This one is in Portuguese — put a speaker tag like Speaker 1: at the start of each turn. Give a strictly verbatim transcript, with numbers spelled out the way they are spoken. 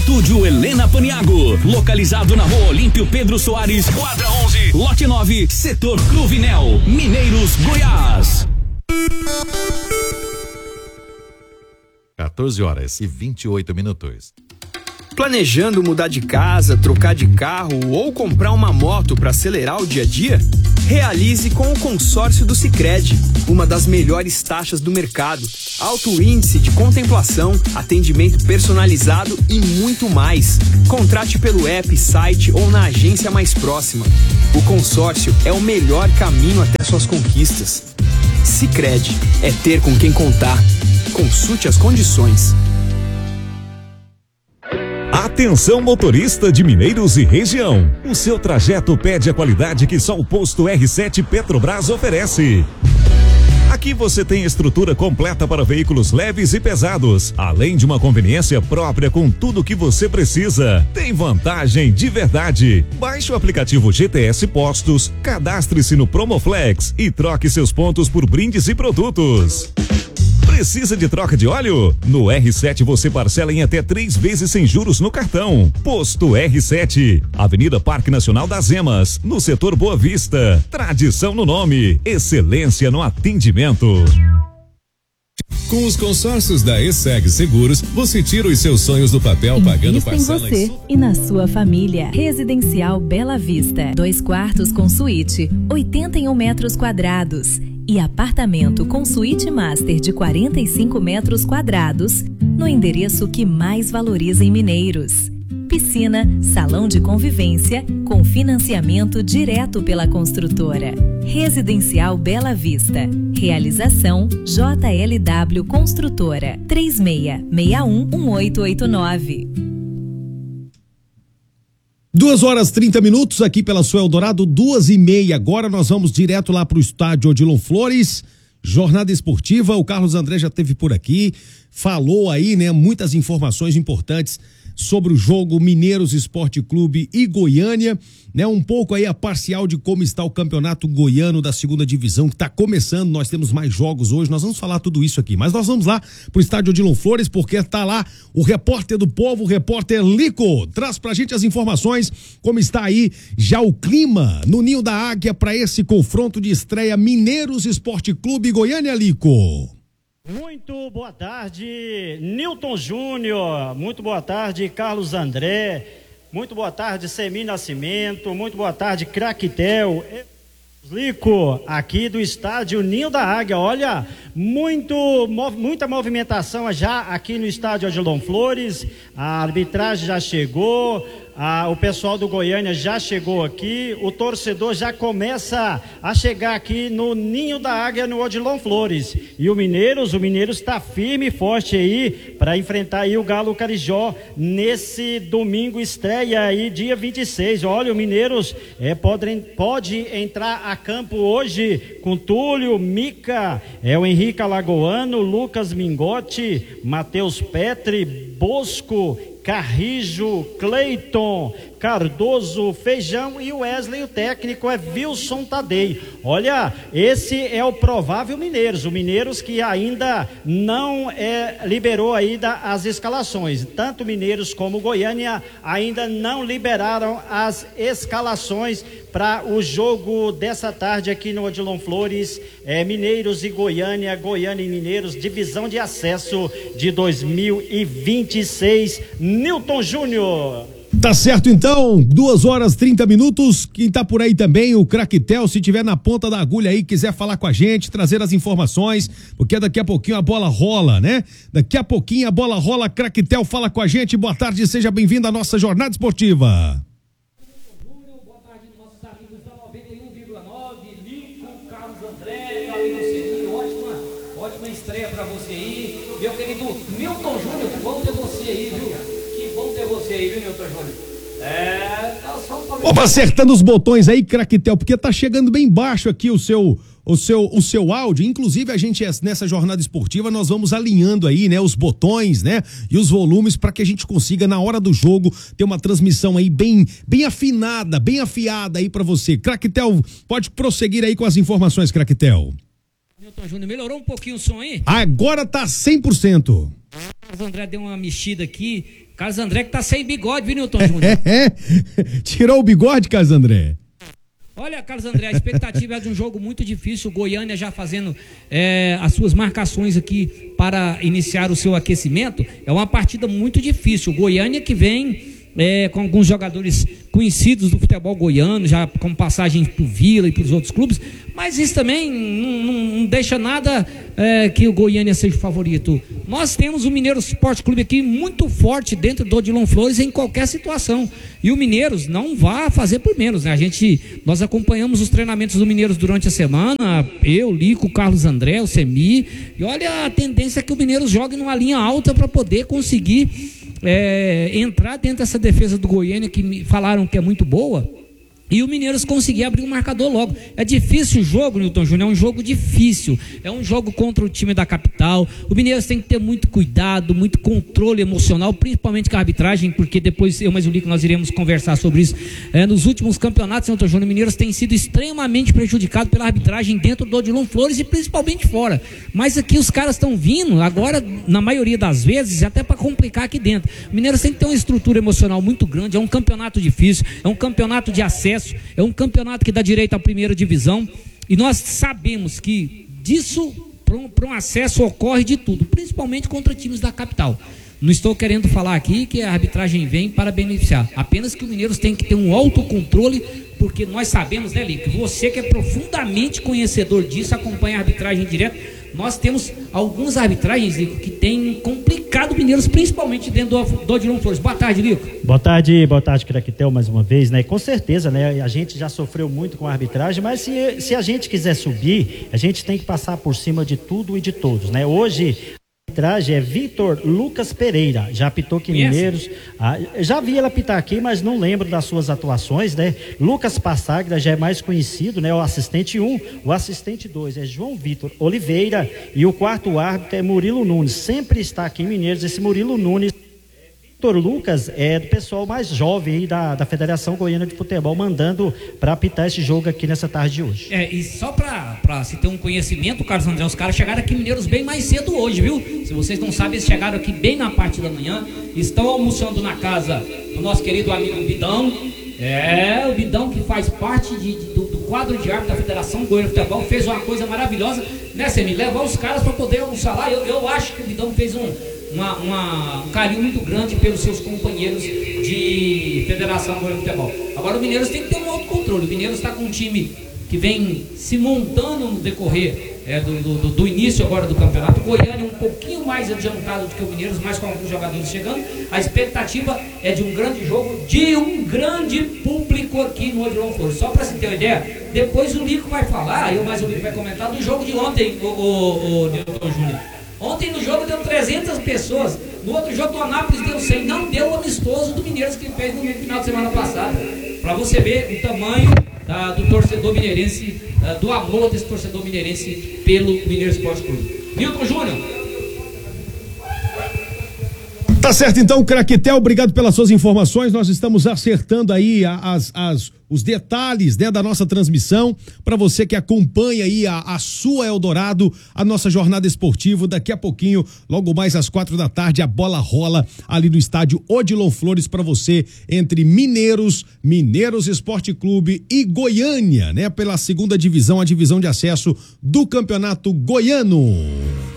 Speaker 1: Estúdio Helena Paniago, localizado na Rua Olímpio Pedro Soares, quadra onze, lote nove, setor Cruvinel, Mineiros, Goiás.
Speaker 2: quatorze horas e vinte e oito minutos.
Speaker 3: Planejando mudar de casa, trocar de carro ou comprar uma moto para acelerar o dia a dia? Realize com o consórcio do Sicredi, uma das melhores taxas do mercado, alto índice de contemplação, atendimento personalizado e muito mais. Contrate pelo app, site ou na agência mais próxima. O consórcio é o melhor caminho até suas conquistas. Sicredi é ter com quem contar. Consulte as condições.
Speaker 4: Atenção, motorista de Mineiros e região. O seu trajeto pede a qualidade que só o posto R sete Petrobras oferece. Aqui você tem estrutura completa para veículos leves e pesados, além de uma conveniência própria com tudo o que você precisa. Tem vantagem de verdade. Baixe o aplicativo G T S Postos, cadastre-se no Promoflex e troque seus pontos por brindes e produtos. Precisa de troca de óleo? No R sete você parcela em até três vezes sem juros no cartão. Posto R sete, Avenida Parque Nacional das Emas, no setor Boa Vista. Tradição no nome, excelência no atendimento.
Speaker 5: Com os consórcios da E S E G Seguros, você tira os seus sonhos do papel pagando parcelas.
Speaker 6: Invista em você e na sua família. Residencial Bela Vista, dois quartos com suíte, oitenta e um metros quadrados. E apartamento com suíte master de quarenta e cinco metros quadrados, no endereço que mais valoriza em Mineiros. Piscina, salão de convivência, com financiamento direto pela construtora. Residencial Bela Vista. Realização J L W Construtora. três seis seis um, um oito oito nove.
Speaker 7: Duas horas trinta minutos aqui pela sua Eldorado, duas e meia. Agora nós vamos direto lá para o estádio Odilon Flores. Jornada esportiva. O Carlos André já esteve por aqui, falou aí, né? Muitas informações importantes sobre o jogo Mineiros Esporte Clube e Goiânia, né? Um pouco aí a parcial de como está o campeonato goiano da segunda divisão, que está começando. Nós temos mais jogos hoje, nós vamos falar tudo isso aqui, mas nós vamos lá pro estádio Odilon Flores, porque tá lá o repórter do povo, o repórter Lico, traz pra gente as informações, como está aí já o clima no Ninho da Águia para esse confronto de estreia Mineiros Esporte Clube e Goiânia, Lico.
Speaker 8: Muito boa tarde, Nilton Júnior, muito boa tarde, Carlos André, muito boa tarde, Semi Nascimento, muito boa tarde, Craquitel, Lico, aqui do estádio Ninho da Águia. Olha, muito, muita movimentação já aqui no estádio Odilon Flores, a arbitragem já chegou, a, o pessoal do Goiânia já chegou aqui, o torcedor já começa a chegar aqui no Ninho da Águia, no Odilon Flores. E o Mineiros, o Mineiros está firme e forte aí para enfrentar aí o Galo Carijó nesse domingo, estreia aí dia vinte e seis. Olha, o Mineiros é, pode, pode entrar a campo hoje com Túlio, Mica, é o Henrique Alagoano, Lucas Mingotti, Matheus Petri, Bosco, Carrijo, Cleiton, Cardoso, Feijão e o Wesley, o técnico é Wilson Tadei. Olha, esse é o provável Mineiros, o Mineiros que ainda não é, liberou ainda as escalações, tanto Mineiros como Goiânia ainda não liberaram as escalações para o jogo dessa tarde aqui no Odilon Flores, é, Mineiros e Goiânia, Goiânia e Mineiros, divisão de acesso de dois mil e vinte e seis, Nilton Júnior.
Speaker 7: Tá certo então, duas horas trinta minutos, quem tá por aí também, o Craquitel, se tiver na ponta da agulha aí, quiser falar com a gente, trazer as informações, porque daqui a pouquinho a bola rola, né? Daqui a pouquinho a bola rola, Craquitel fala com a gente, boa tarde, seja bem-vindo à nossa jornada esportiva.
Speaker 9: Boa tarde, nossos amigos da noventa e um vírgula nove, Lico, Carlos André, meu amigo Celinho, ótima, ótima estreia pra você aí, meu querido Nilton Júnior, que bom ter você aí, viu? Bom ter você aí, viu, Nilton Júnior? É, tá só pra...
Speaker 7: Vamos acertando os botões aí, Craquitel, porque tá chegando bem baixo aqui o seu, o seu, o seu áudio. Inclusive, a gente, nessa jornada esportiva, nós vamos alinhando aí, né, os botões, né, e os volumes para que a gente consiga, na hora do jogo, ter uma transmissão aí bem, bem afinada, bem afiada aí para você. Craquitel, pode prosseguir aí com as informações, Craquitel.
Speaker 9: Nilton Júnior, melhorou um pouquinho o som aí?
Speaker 7: Agora tá cem por cento.
Speaker 9: O André deu uma mexida aqui, Carlos André que tá sem bigode, viu, Nilton Júnior?
Speaker 7: É, tirou o bigode, Carlos André?
Speaker 9: Olha, Carlos André, a expectativa é de um jogo muito difícil. O Goiânia já fazendo é, as suas marcações aqui para iniciar o seu aquecimento. É uma partida muito difícil. O Goiânia que vem é, com alguns jogadores conhecidos do futebol goiano, já com passagem para o Vila e para os outros clubes. Mas isso também não, não, não deixa nada é, que o Goiânia seja o favorito. Nós temos o Mineiros Esporte Clube aqui muito forte dentro do Odilon Flores em qualquer situação. E o Mineiros não vai fazer por menos, né? A gente, nós acompanhamos os treinamentos do Mineiros durante a semana, eu, Lico, Carlos André, o Semi, e olha a tendência é que o Mineiros jogue numa linha alta para poder conseguir é, entrar dentro dessa defesa do Goiânia, que me falaram que é muito boa, e o Mineiros conseguir abrir o marcador logo. É difícil o jogo, Nilton Júnior, é um jogo difícil, é um jogo contra o time da capital. O Mineiros tem que ter muito cuidado, muito controle emocional, principalmente com a arbitragem, porque depois eu mais o Lico nós iremos conversar sobre isso. É, nos últimos campeonatos, Nilton Júnior, o Mineiros tem sido extremamente prejudicado pela arbitragem dentro do Odilon Flores e principalmente fora. Mas aqui os caras estão vindo, agora, na maioria das vezes, até para complicar aqui dentro. O Mineiros tem que ter uma estrutura emocional muito grande, é um campeonato difícil, é um campeonato de acesso, é um campeonato que dá direito à primeira divisão, e nós sabemos que disso, para um acesso, ocorre de tudo, principalmente contra times da capital. Não estou querendo falar aqui que a arbitragem vem para beneficiar, apenas que o Mineiros tem que ter um autocontrole, porque nós sabemos, né, Lico, você que é profundamente conhecedor disso, acompanha a arbitragem direto. Nós temos algumas arbitragens, Lico, que tem complicado o Mineiros, principalmente dentro do, do Odilon Flores. Boa tarde, Lico.
Speaker 8: Boa tarde, boa tarde, Craquitel, mais uma vez, né? Com certeza, né? A gente já sofreu muito com a arbitragem, mas se, se a gente quiser subir, a gente tem que passar por cima de tudo e de todos, né? Hoje, a arbitragem é Vitor Lucas Pereira, já apitou aqui em Mineiros, ah, já vi ela apitar aqui, mas não lembro das suas atuações, né? Lucas Passagra já é mais conhecido, né? O assistente um, o assistente dois é João Vitor Oliveira e o quarto árbitro é Murilo Nunes, sempre está aqui em Mineiros esse Murilo Nunes. Vitor Lucas é do pessoal mais jovem aí da, da Federação Goiana de Futebol, mandando para apitar esse jogo aqui nessa tarde de hoje.
Speaker 9: É, e só para se ter um conhecimento, Carlos André, os caras chegaram aqui em Mineiros bem mais cedo hoje, viu? Se vocês não sabem, eles chegaram aqui bem na parte da manhã, estão almoçando na casa do nosso querido amigo Bidão, é, o Bidão que faz parte de, de, do, do quadro de árbitro da Federação Goiana de Futebol, fez uma coisa maravilhosa, né, Semi? Levar os caras para poder almoçar lá. Eu, eu acho que o Bidão fez um Uma, uma, um carinho muito grande pelos seus companheiros de Federação Goiana de Futebol. Agora o Mineiros tem que ter um autocontrole. O Mineiros está com um time que vem se montando no decorrer é, do, do, do início agora do campeonato. O Goiânia um pouquinho mais adiantado do que o Mineiros, mas com alguns jogadores chegando. A expectativa é de um grande jogo, de um grande público aqui no Odilon Flores. Só para se ter uma ideia, depois o Lico vai falar, eu mais o Lico vai comentar do jogo de ontem, o, o, o Nilton Júnior. Ontem no jogo deu trezentas pessoas, no outro jogo do Anápolis deu cem, não deu o amistoso do Mineiros que fez no final de semana passada. Para você ver o tamanho ah, do torcedor mineirense, ah, do amor desse torcedor mineirense pelo Mineiros Esporte Clube. Nilton Júnior.
Speaker 7: Tá certo então, Craquitel, obrigado pelas suas informações. Nós estamos acertando aí as, as, os detalhes, né, da nossa transmissão para você que acompanha aí a, a sua Eldorado, a nossa jornada esportiva. Daqui a pouquinho, logo mais às quatro da tarde, a bola rola ali no estádio Odilon Flores para você entre Mineiros, Mineiros Esporte Clube e Goiânia, né, pela segunda divisão, a divisão de acesso do Campeonato Goiano.